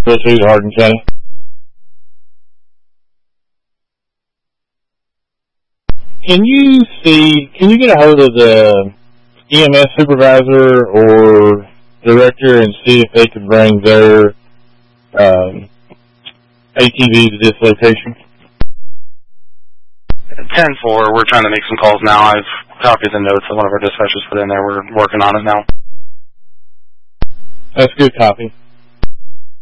to Hardin County. Can you get a hold of the EMS supervisor or director and see if they can bring their ATV to this location? 10-4, we're trying to make some calls now. I've copied the notes that one of our dispatchers put in there. We're working on it now. That's good copy.